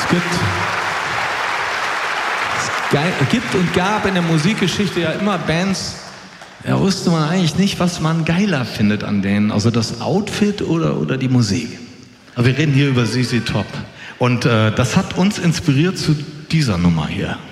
gibt und gab in der Musikgeschichte ja immer Bands, da wusste man eigentlich nicht, was man geiler findet an denen, also das Outfit oder die Musik. Aber wir reden hier über ZZ Top und das hat uns inspiriert zu dieser Nummer hier.